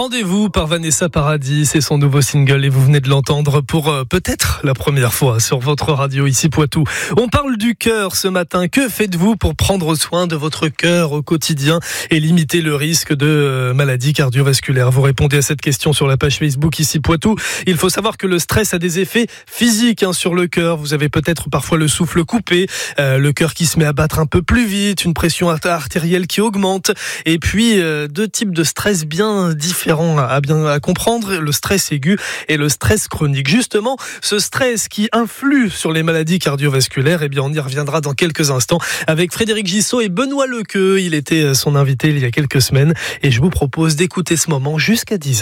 Rendez-vous par Vanessa Paradis, c'est son nouveau single et vous venez de l'entendre pour peut-être la première fois sur votre radio ici Poitou. On parle du cœur ce matin. Que faites-vous pour prendre soin de votre cœur au quotidien et limiter le risque de maladies cardiovasculaires? Vous répondez à cette question sur la page Facebook ici Poitou. Il faut savoir que le stress a des effets physiques sur le cœur. Vous avez peut-être parfois le souffle coupé, le cœur qui se met à battre un peu plus vite, une pression artérielle qui augmente et puis deux types de stress bien différents à comprendre, le stress aigu et le stress chronique. Justement, ce stress qui influe sur les maladies cardiovasculaires, eh bien on y reviendra dans quelques instants avec Frédéric Gissot et Benoît Lequeux. Il était son invité il y a quelques semaines et je vous propose d'écouter ce moment jusqu'à 10h.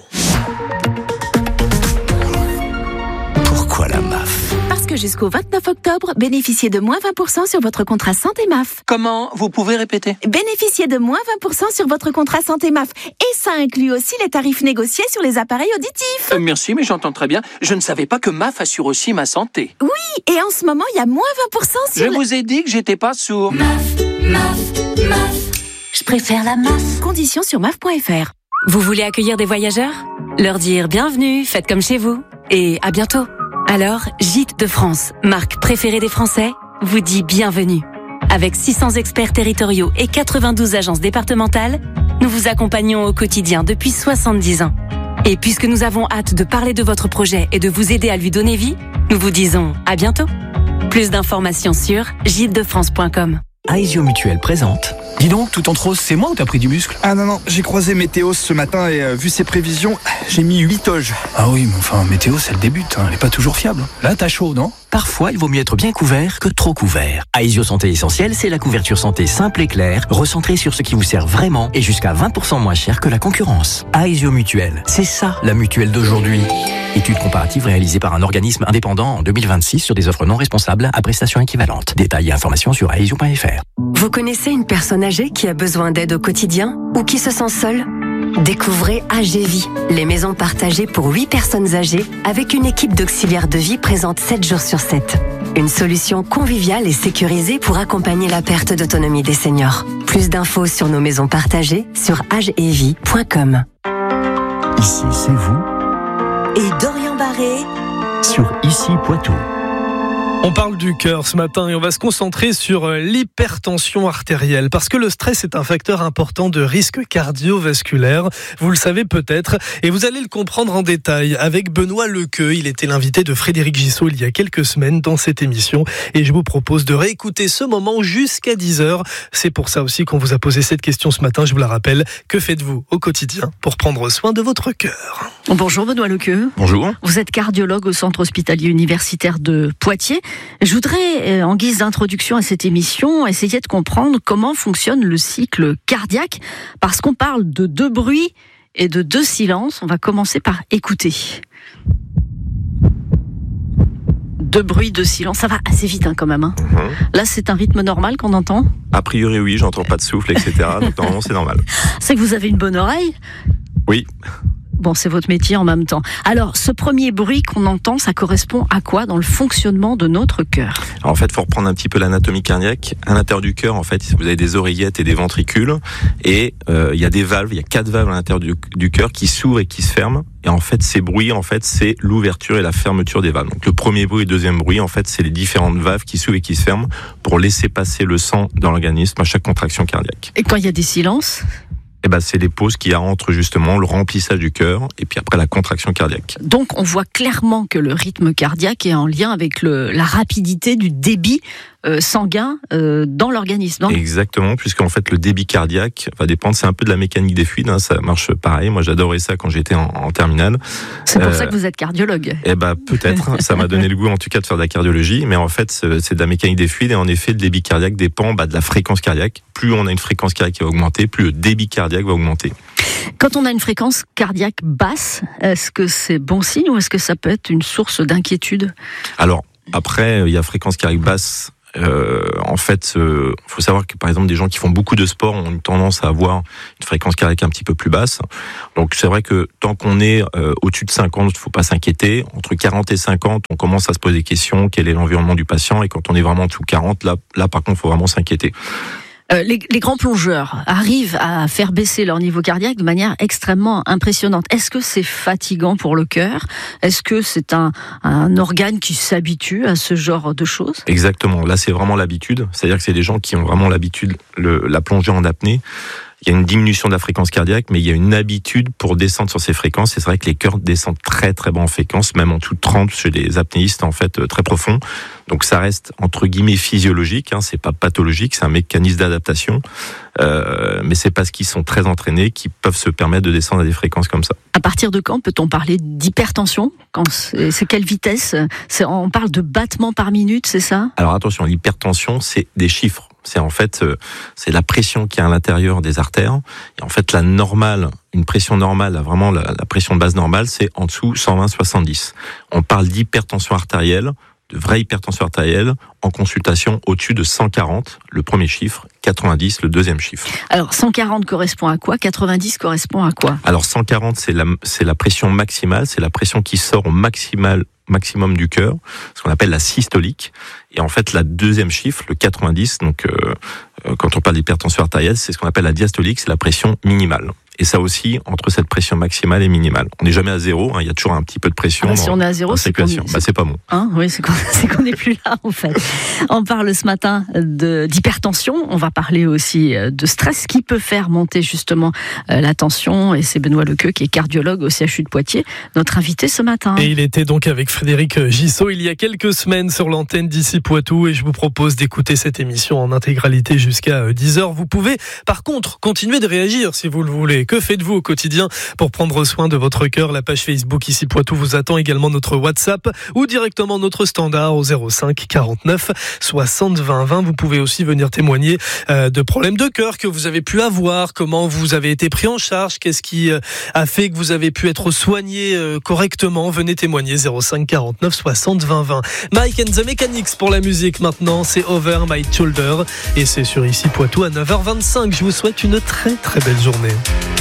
Pourquoi la MAF ? Parce que jusqu'au 29 octobre, bénéficiez de moins 20% sur votre contrat santé MAF. Comment ? Vous pouvez répéter ? Bénéficiez de moins 20% sur votre contrat santé MAF. Et ça inclut aussi les tarifs négociés sur les appareils auditifs. Merci, mais j'entends très bien. Je ne savais pas que MAF assure aussi ma santé. Oui, et en ce moment, il y a moins 20% sur... Je vous ai dit que j'étais pas sourd. MAF. Je préfère la MAF. Conditions sur MAF.fr. Vous voulez accueillir des voyageurs ? Leur dire bienvenue, faites comme chez vous. Et à bientôt. Alors, Gîtes de France, marque préférée des Français, vous dit bienvenue. Avec 600 experts territoriaux et 92 agences départementales, nous vous accompagnons au quotidien depuis 70 ans. Et puisque nous avons hâte de parler de votre projet et de vous aider à lui donner vie, nous vous disons à bientôt. Plus d'informations sur gîtesdefrance.com. Aesio Mutuelle présente. Dis donc, tout en rose, c'est moi ou t'as pris du muscle ? Ah non, j'ai croisé Météo ce matin et vu ses prévisions, j'ai mis 8 oges. Ah oui, mais enfin, Météo, c'est le début, elle est pas toujours fiable. Là, t'as chaud, non ? Parfois, il vaut mieux être bien couvert que trop couvert. Aesio Santé Essentielle, c'est la couverture santé simple et claire, recentrée sur ce qui vous sert vraiment et jusqu'à 20% moins cher que la concurrence. Aesio Mutuelle, c'est ça, la mutuelle d'aujourd'hui. Étude comparative réalisée par un organisme indépendant en 2026 sur des offres non responsables à prestations équivalentes. Détails et informations sur aesio.fr. Vous connaissez une personne âgée qui a besoin d'aide au quotidien ou qui se sent seule ? Découvrez AGVie, les maisons partagées pour 8 personnes âgées avec une équipe d'auxiliaires de vie présente 7 jours sur 7. Une solution conviviale et sécurisée pour accompagner la perte d'autonomie des seniors. Plus d'infos sur nos maisons partagées sur agevie.com. Ici, c'est vous. Et Dorian Barré Sur Ici Poitou. On parle du cœur ce matin et on va se concentrer sur l'hypertension artérielle parce que le stress est un facteur important de risque cardiovasculaire. Vous le savez peut-être et vous allez le comprendre en détail avec Benoît Lequeux. Il était l'invité de Frédéric Gissot il y a quelques semaines dans cette émission et je vous propose de réécouter ce moment jusqu'à 10h. C'est pour ça aussi qu'on vous a posé cette question ce matin, je vous la rappelle. Que faites-vous au quotidien pour prendre soin de votre cœur ? Bonjour Benoît Lequeux. Bonjour. Vous êtes cardiologue au centre hospitalier universitaire de Poitiers. Je voudrais, en guise d'introduction à cette émission, essayer de comprendre comment fonctionne le cycle cardiaque, parce qu'on parle de 2 bruits et de 2 silences. On va commencer par écouter. 2 bruits, 2 silences, ça va assez vite quand même. Là, c'est un rythme normal qu'on entend ? A priori, oui, j'entends pas de souffle, etc. Donc normalement, c'est normal. C'est que vous avez une bonne oreille ? Oui. Bon, c'est votre métier en même temps. Alors, ce premier bruit qu'on entend, ça correspond à quoi dans le fonctionnement de notre cœur ? Alors, en fait, il faut reprendre un petit peu l'anatomie cardiaque. À l'intérieur du cœur, en fait, vous avez des oreillettes et des ventricules. Et il y a des valves, il y a 4 valves à l'intérieur du cœur qui s'ouvrent et qui se ferment. Et en fait, ces bruits, en fait, c'est l'ouverture et la fermeture des valves. Donc, le premier bruit et le deuxième bruit, en fait, c'est les différentes valves qui s'ouvrent et qui se ferment pour laisser passer le sang dans l'organisme à chaque contraction cardiaque. Et quand il y a des silences ? C'est les pauses qui entrent justement le remplissage du cœur et puis après la contraction cardiaque. Donc on voit clairement que le rythme cardiaque est en lien avec la rapidité du débit sanguin dans l'organisme. Exactement, puisqu'en fait le débit cardiaque va dépendre, c'est un peu de la mécanique des fluides, ça marche pareil. Moi j'adorais ça quand j'étais en terminale. C'est pour ça que vous êtes cardiologue. Peut-être, ça m'a donné le goût en tout cas de faire de la cardiologie, mais en fait c'est de la mécanique des fluides et en effet le débit cardiaque dépend de la fréquence cardiaque. Plus on a une fréquence cardiaque qui va augmenter, plus le débit cardiaque va augmenter. Quand on a une fréquence cardiaque basse, est-ce que c'est bon signe ou est-ce que ça peut être une source d'inquiétude ? Alors après, il y a fréquence cardiaque basse. En fait, faut savoir que par exemple des gens qui font beaucoup de sport ont une tendance à avoir une fréquence cardiaque un petit peu plus basse. Donc c'est vrai que tant qu'on est au-dessus de 50, il ne faut pas s'inquiéter. Entre 40 et 50, on commence à se poser des questions. Quel est l'environnement du patient ? Et quand on est vraiment en dessous de 40, là par contre, il faut vraiment s'inquiéter. Les grands plongeurs arrivent à faire baisser leur niveau cardiaque de manière extrêmement impressionnante. Est-ce que c'est fatigant pour le cœur ? Est-ce que c'est un organe qui s'habitue à ce genre de choses ? Exactement. Là, c'est vraiment l'habitude. C'est-à-dire que c'est des gens qui ont vraiment l'habitude, la plongée en apnée. Il y a une diminution de la fréquence cardiaque, mais il y a une habitude pour descendre sur ces fréquences. Et c'est vrai que les cœurs descendent très très bas en fréquence, même en dessous de 30 chez les apnéistes, en fait, très profond. Donc ça reste entre guillemets physiologique, c'est pas pathologique, c'est un mécanisme d'adaptation. Mais c'est parce qu'ils sont très entraînés qu'ils peuvent se permettre de descendre à des fréquences comme ça. À partir de quand peut-on parler d'hypertension ? C'est quelle vitesse ? On parle de battements par minute, c'est ça ? Alors attention, l'hypertension, c'est des chiffres. C'est en fait, c'est la pression qui est à l'intérieur des artères. Et en fait, la normale, une pression normale, vraiment la pression de base normale, c'est en dessous 120-70. On parle d'hypertension artérielle, de vraie hypertension artérielle, en consultation au-dessus de 140, le premier chiffre, 90, le deuxième chiffre. Alors 140 correspond à quoi ? 90 correspond à quoi ? Alors 140, c'est la pression maximale, c'est la pression qui sort au maximum du cœur, ce qu'on appelle la systolique. Et en fait, la deuxième chiffre, le 90, donc quand on parle d'hypertension artérielle, c'est ce qu'on appelle la diastolique, c'est la pression minimale. Et ça aussi, entre cette pression maximale et minimale. On n'est jamais à zéro, il y a toujours un petit peu de pression. Si on est à zéro, c'est pas bon. Oui, c'est qu'on n'est plus là, en fait. On parle ce matin d'hypertension. On va parler aussi de stress qui peut faire monter justement la tension. Et c'est Benoît Lequeux, qui est cardiologue au CHU de Poitiers, notre invité ce matin. Et il était donc avec Frédéric Gissot il y a quelques semaines sur l'antenne d'ici Poitou. Et je vous propose d'écouter cette émission en intégralité jusqu'à 10h. Vous pouvez, par contre, continuer de réagir si vous le voulez. Que faites-vous au quotidien pour prendre soin de votre cœur ? La page Facebook ici Poitou vous attend, également notre WhatsApp ou directement notre standard au 05 49 60 20 20. Vous pouvez aussi venir témoigner de problèmes de cœur que vous avez pu avoir, comment vous avez été pris en charge, qu'est-ce qui a fait que vous avez pu être soigné correctement. Venez témoigner 05 49 60 20 20. Mike and the Mechanics pour la musique maintenant, c'est Over My Shoulder et c'est sur ici Poitou à 9h25. Je vous souhaite une très très belle journée.